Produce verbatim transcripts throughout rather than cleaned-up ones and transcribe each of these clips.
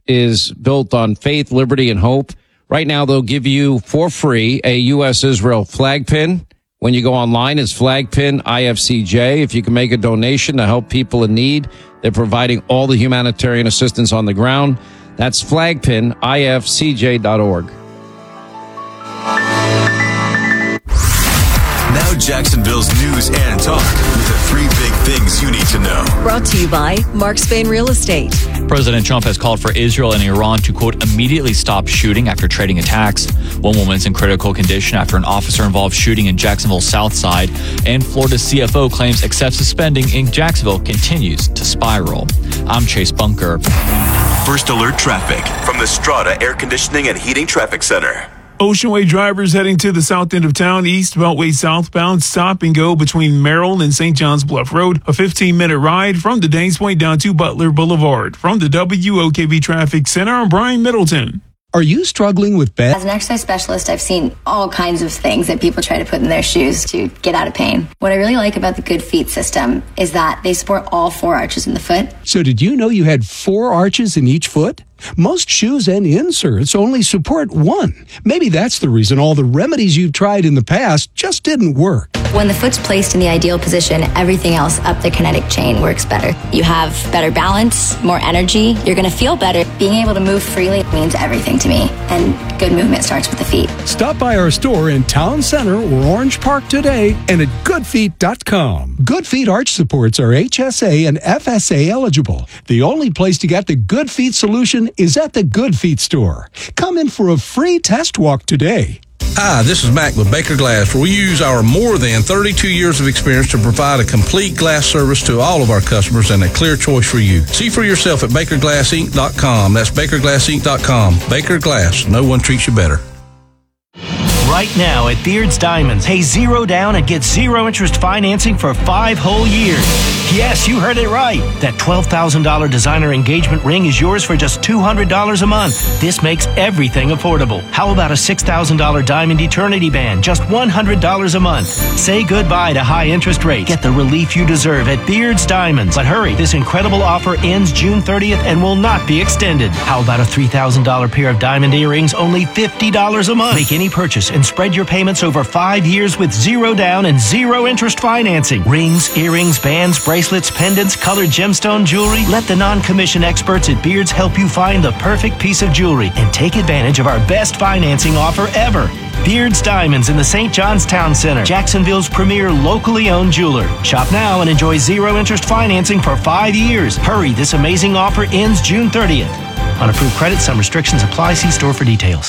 is built on faith, liberty, and hope. Right now, they'll give you for free a U S Israel flag pin. When you go online, it's flag pin I F C J. If you can make a donation to help people in need, they're providing all the humanitarian assistance on the ground. That's flag pin I F C J dot org. Now Jacksonville's news and talk with the three big things you need to know. Brought to you by Mark Spain Real Estate. President Trump has called for Israel and Iran to, quote, immediately stop shooting after trading attacks. One woman's in critical condition after an officer-involved shooting in Jacksonville's South Side. And Florida's C F O claims excessive spending in Jacksonville continues to spiral. I'm Chase Bunker. First Alert Traffic from the Strata Air Conditioning and Heating Traffic Center. Ocean Way drivers heading to the south end of town, East Beltway southbound, stop and go between Merrill and Saint John's Bluff Road. A fifteen-minute ride from the Danes Point down to Butler Boulevard. From the W O K V Traffic Center, I'm Brian Middleton. Are you struggling with bad? As an exercise specialist, I've seen all kinds of things that people try to put in their shoes to get out of pain. What I really like about the Good Feet system is that they support all four arches in the foot. So did you know you had four arches in each foot? Most shoes and inserts only support one. Maybe that's the reason all the remedies you've tried in the past just didn't work. When the foot's placed in the ideal position, everything else up the kinetic chain works better. You have better balance, more energy. You're going to feel better. Being able to move freely means everything to me. And good movement starts with the feet. Stop by our store in Town Center or Orange Park today and at good feet dot com. Good Feet arch supports are H S A and F S A eligible. The only place to get the Good Feet solution is at the Good Feet store. Come in for a free test walk today. Hi, this is Mac with Baker Glass, where we use our more than thirty-two years of experience to provide a complete glass service to all of our customers and a clear choice for you. See for yourself at baker glass inc dot com. That's baker glass inc dot com. Baker Glass, no one treats you better. Right now at Beard's Diamonds, pay zero down and get zero interest financing for five whole years. Yes, you heard it right. That twelve thousand dollars designer engagement ring is yours for just two hundred dollars a month. This makes everything affordable. How about a six thousand dollars diamond eternity band, just one hundred dollars a month? Say goodbye to high interest rates. Get the relief you deserve at Beard's Diamonds. But hurry, this incredible offer ends June thirtieth and will not be extended. How about a three thousand dollars pair of diamond earrings, only fifty dollars a month? Make any purchase and spread your payments over five years with zero down and zero interest financing. Rings, earrings, bands, bracelets, pendants, colored gemstone jewelry. Let the non-commission experts at Beards help you find the perfect piece of jewelry and take advantage of our best financing offer ever. Beards Diamonds in the Saint John's Town Center, Jacksonville's premier locally owned jeweler. Shop now and enjoy zero interest financing for five years. Hurry, this amazing offer ends June thirtieth. On approved credit, some restrictions apply. See store for details.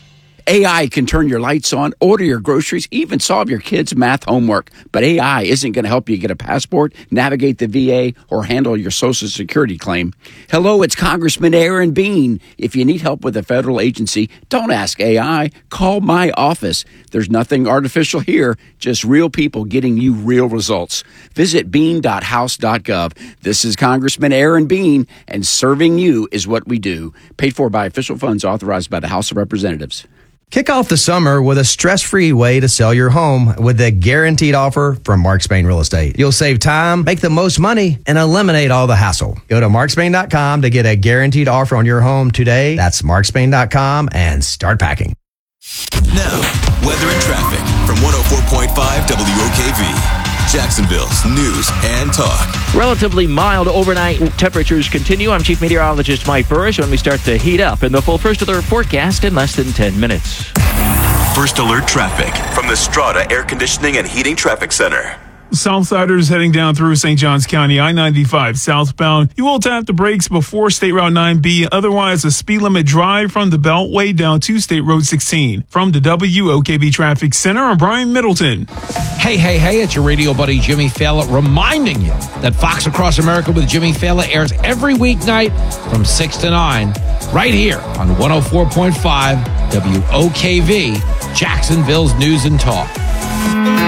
A I can turn your lights on, order your groceries, even solve your kids' math homework. But A I isn't going to help you get a passport, navigate the V A, or handle your Social Security claim. Hello, it's Congressman Aaron Bean. If you need help with a federal agency, don't ask A I. Call my office. There's nothing artificial here, just real people getting you real results. Visit bean dot house dot gov. This is Congressman Aaron Bean, and serving you is what we do. Paid for by official funds authorized by the House of Representatives. Kick off the summer with a stress-free way to sell your home with a guaranteed offer from Mark Spain Real Estate. You'll save time, make the most money, and eliminate all the hassle. Go to mark spain dot com to get a guaranteed offer on your home today. That's mark spain dot com and start packing. Now, weather and traffic from one oh four point five W O K V. Jacksonville's news and talk. Relatively mild overnight temperatures continue. I'm Chief Meteorologist Mike Burrish when we start to heat up in the full First Alert forecast in less than ten minutes. First Alert Traffic from the Strata Air Conditioning and Heating Traffic Center. Southsiders heading down through Saint Johns County, I ninety-five southbound. You will tap the brakes before State Route nine B. Otherwise, a speed limit drive from the Beltway down to State Road sixteen. From the W O K V Traffic Center, I'm Brian Middleton. Hey, hey, hey, it's your radio buddy Jimmy Fallon reminding you that Fox Across America with Jimmy Fallon airs every weeknight from six to nine right here on one oh four point five W O K V, Jacksonville's News and Talk.